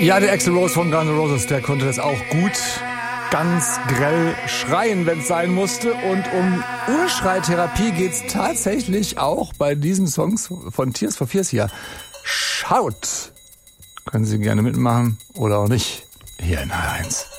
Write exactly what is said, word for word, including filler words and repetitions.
Ja, der Axl Rose von Guns N' Roses, der konnte das auch gut ganz grell schreien, wenn es sein musste. Und um Urschreitherapie geht's tatsächlich auch bei diesen Songs von Tears for Fears hier. Schaut! Können Sie gerne mitmachen oder auch nicht. Hier in H eins.